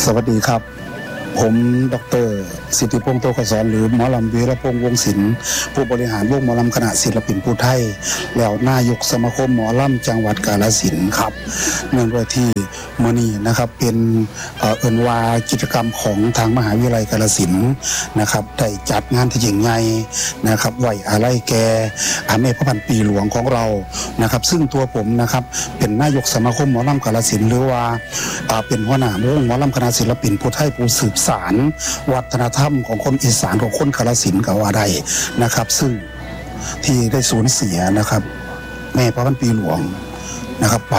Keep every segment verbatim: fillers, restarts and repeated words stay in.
สวัสดีครับผมดร.สิทธิพงษ์โตกศรหรือหมอลำวีรพงษ์วงศิลป์ผู้บริหารวงหมอลำคณะศิลปินผู้ไทยแล้วนายกสมาคมหมอลำจังหวัดกาฬสินธุ์ครับเนื่องด้วยที่มื้อนี้นะครับเป็นเอ่อเอิ้นว่ากิจกรรมของทางมหาวิทยาลัยกาฬสินธุ์นะครับได้จัดงานที่ยิ่งใหญ่นะครับไว้อาลัยแก่อาแม่พระพันปีหลวงของเรานะครับซึ่งตัวผมนะครับเป็นนายกสมาคมหมอลำกาฬสินธุ์หรือว่าเป็นหัวหน้าวงหมอลำคณะศิลปินผู้ไทยผู้สืบสานวัฒนธรรมของคนอีสานของคนกาฬสินธุ์ก็ว่าได้นะครับซึ่งที่ได้สูญเสียนะครับแม่พระพันปีหลวงนะครับไป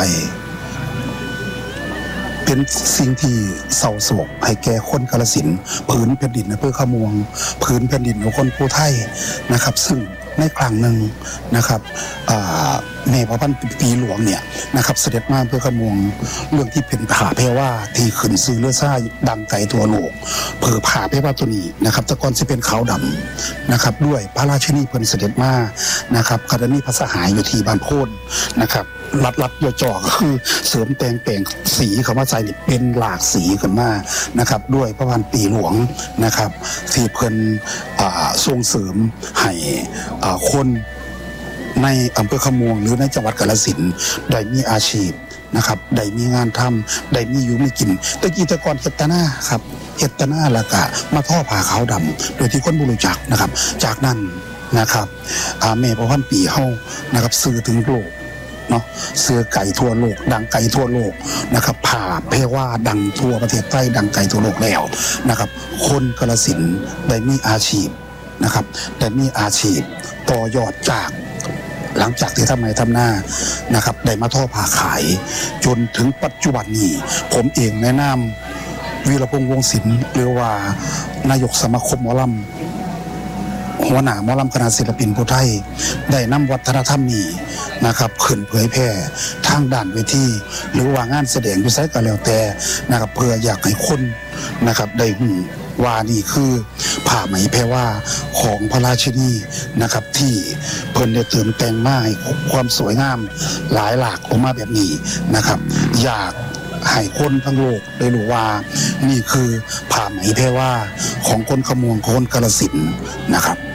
เป็นสิ่งที่เศร้าโศกให้แก่คนกาฬสินธุ์ผืนแผ่นดินอำเภอขะม่วงผืนแผ่นดินของคนผู้ไทยนะครับซึ่งในครั้งหนึ่งนะครับแม่พระพันปีหลวงเนี่ยนะครับเสด็จมาอำเภอขะม่วงเรื่องที่เป็นผ่าแพรว่าที่ขึ้นซื้อเลือดซ่าดังไกลทั่วโลกเผื่อผ่าแพรว่าตัวนี้นะครับแต่ก่อนจะเป็นขาวดำนะครับด้วยพระราชินีเพิ่นเสด็จมานะครับกรณีพระสหายอยู่ที่บ้านโพนนะครับรัดรัดย่อจ่อก็คือเสริมแต่งแปลงสีคำว่าใจนี่เป็นหลากสีขึ้นมานะครับด้วยพระพันปีหลวงนะครับที่เพิ่นส่งเสริมให้คนในอำเภอขะม่วงหรือในจังหวัดกาฬสินธุ์ได้มีอาชีพนะครับได้มีงานทำได้มีอยู่มีกินตะกี้ตะกอนเฮ็ดตะหน้าครับเฮ็ดตะหน้าแล้วก็มาทอผ้าขาวดำโดยที่คนบ่รู้จักนะครับจากนั้นนะครับแม่พระพันปีเฮานะครับสื่อถึงโลกเนาะเสื้อไก่ทั่วโลกดังไก่ทั่วโลกนะครับผ่าเพรว่าดังทั่วประเทศไทยดังไก่ทั่วโลกแล้วนะครับคนกาฬสินธุ์ได้มีอาชีพนะครับได้มีอาชีพต่อยอดจากหลังจากที่ทำไมทำหน้านะครับได้มาทอผ้าขายจนถึงปัจจุบันนี้ผมเองในนามวีรพงษ์วงศิลป์หรือว่านายกสมาคมหมอลำหัวหน้าหมอลำคณะศิลปินผู้ไทยได้นำวัฒนธรรมนี้นะครับขึ้นเผยแพร่ทางด้านเวทีหรือว่างานแสดงอยู่ไสก็แล้วแต่นะครับเพื่ออยากให้คนนะครับได้หูว่านี่คือผ้าไหมแพรว่าของพระราชินีนะครับที่เพิ่นได้เติมแต่งมาให้ความสวยงามหลายหลากออกมาแบบนี้นะครับอยากให้คนทั้งโลกได้รู้ว่านี่คือผ้าไหมแพรว่าของคนขะม่วงคนกาฬสินธุ์นะครับ